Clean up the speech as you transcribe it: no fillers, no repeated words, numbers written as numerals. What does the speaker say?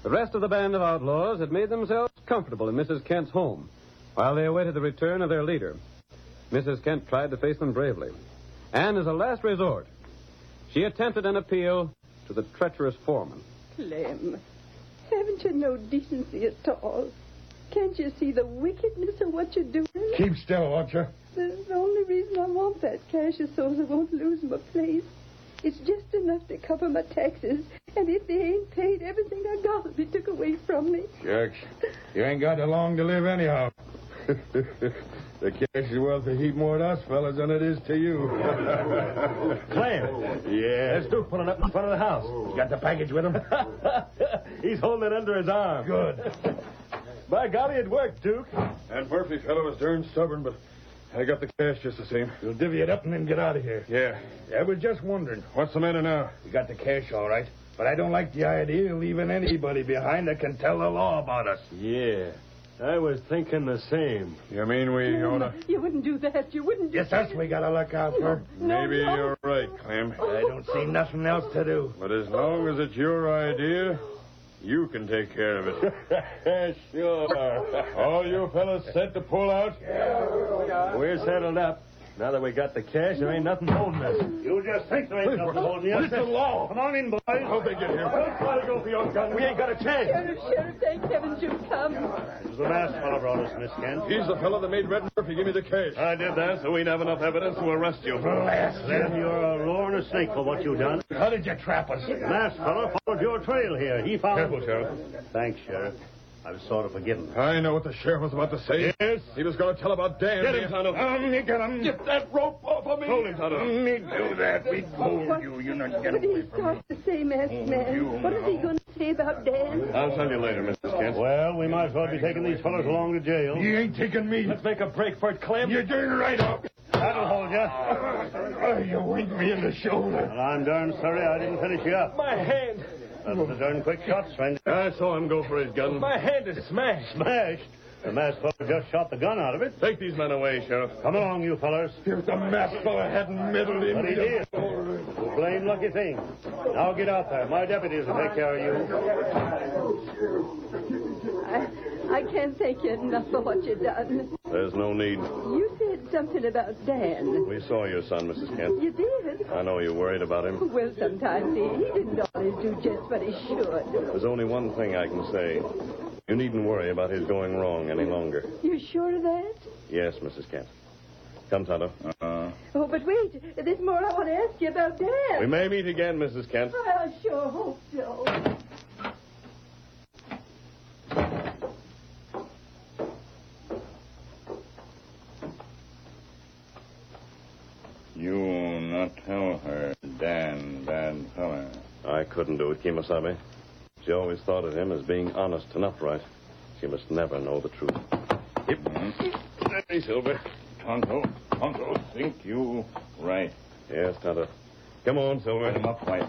The rest of the band of outlaws had made themselves comfortable in Mrs. Kent's home while they awaited the return of their leader. Mrs. Kent tried to face them bravely. And as a last resort, she attempted an appeal to the treacherous foreman. Clem, haven't you no decency at all? Can't you see the wickedness of what you're doing? Keep still, won't you? The only reason I want that cash is so I won't lose my place. It's just enough to cover my taxes, and if they ain't paid, everything I got will be took away from me. Shucks. You ain't got long to live anyhow. The cash is worth a heap more to us fellas than it is to you. Clem. Yeah. There's Duke pulling up in front of the house. You got the package with him? He's holding it under his arm. Good. By golly, it worked, Duke. That Murphy fellow was darn stubborn, but I got the cash just the same. You'll divvy it up and then get out of here. Yeah. I was just wondering. What's the matter now? We got the cash all right, but I don't like the idea of leaving anybody behind that can tell the law about us. Yeah. I was thinking the same. You mean we ought to... You wouldn't do that. You wouldn't do It's us we gotta look out for. Maybe you're right, Clem. I don't see nothing else to do. But as long as it's your idea, you can take care of it. Sure. All you fellas set to pull out? Yeah. We're settled up. Now that we got the cash, there ain't nothing holding us. You just think there ain't nothing holding you. It's the law. Come on in, boys. How'd they get here? Don't try to go for your gun. We ain't got a chance. Sheriff, thank heavens you've come. It was the masked fellow brought us, Miss Kent. He's the fellow that made Red Murphy give me the cash. I did that so we'd have enough evidence to arrest you. Blast Then you're a roar and a snake for what you done. How did you trap us? The masked fellow followed your trail here. He found... Careful, Sheriff. Thanks, Sheriff. I was sort of forgiven. I know what the sheriff was about to say. Yes? He was going to tell about Dan. Get him, Tonto. Get him. Get that rope off of me. Hold him, Tonto. Me do that. We told you. You're not What getting did away he from start to say, masked man? What is he going to say about Dan? I'll tell you later, Mrs. Kent. Well, we might as well be taking these fellows along to jail. You ain't taking me. Let's make a break for it, Clem. You're doing right up. That'll hold you. Oh, you winked me in the shoulder. Well, I'm darn sorry I didn't finish you up. My hand. That was a darn quick shot, stranger. I saw him go for his gun. My hand is smashed. Smashed? The masked fellow just shot the gun out of it. Take these men away, Sheriff. Come along, you fellers. If the masked fellow hadn't meddled in... But he did. Blame lucky thing. Now get out there. My deputies will take care of you. I can't thank you enough for what you've done. There's no need. You said something about Dan. We saw your son, Mrs. Kent. You did? I know you're worried about him. Well, sometimes he didn't always do just what he should. There's only one thing I can say. You needn't worry about his going wrong any longer. You sure of that? Yes, Mrs. Kent. Come, Tonto. Oh, but wait. There's more I want to ask you about Dan. We may meet again, Mrs. Kent. I sure hope so. You not tell her, Dan, bad fella. I couldn't do it, Kemosabe. She always thought of him as being honest and upright. She must never know the truth. Steady, Silver. Tonto, think you right. Yes, Tonto. Come on, Silver. Put him up, White.